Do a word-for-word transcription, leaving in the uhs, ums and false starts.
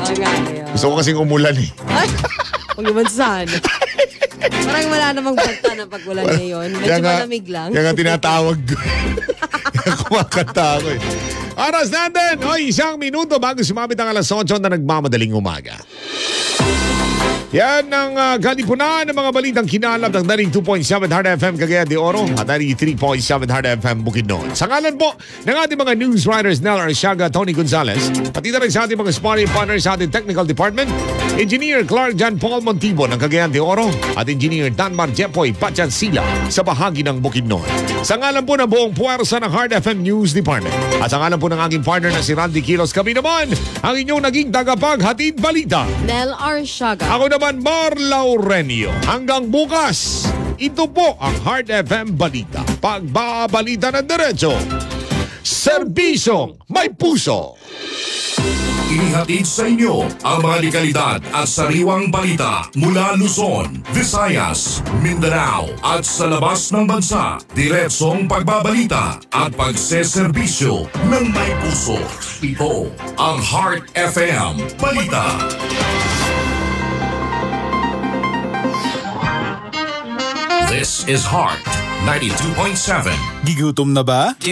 nga eh. Gusto ko kasing umulan eh. Ay, huwag naman sana. Parang wala namang banta na pag ulan ngayon. Medyo Kaya nga- malamig lang. Kaya nga tinatawag ko. Kumakanta ako eh. Oras natin, o isang minuto bago sumabit ang alas otso na nagmamadaling umaga. Yan ang uh, kalipunan ng mga balitang kinalap ng ninety-two point seven Hard F M Cagayan de Oro at ninety-three point seven Hard F M Bukidnon. Sa ngalan po ng ating mga news writers Nel Arsiaga, Tony Gonzalez, pati na rin sa ating mga sparring partners sa ating technical department, Engineer Clark John Paul Montibo ng Cagayan de Oro at Engineer Danmar Jepoy Pachansila sa bahagi ng Bukidnon. Sa ngalan po ng buong puwersa ng Hard F M News Department at sa ngalan po ng aking partner na si Randy Kilos, kami naman ang inyong naging tagapaghatid balita. Nel Arsiaga. Ako naman, Mar Laurenio. Hanggang bukas, ito po ang Hard F M Balita. Pagbabalita ng diretso, serbisyong may puso. Inihatid sa inyo ang mga dekalidad at sariwang balita mula Luzon, Visayas, Mindanao at sa labas ng bansa. Diretsong pagbabalita at pagseserbisyo ng may puso. Ito ang Heart F M Balita. This is Heart ninety-two point seven. Gigutom na ba?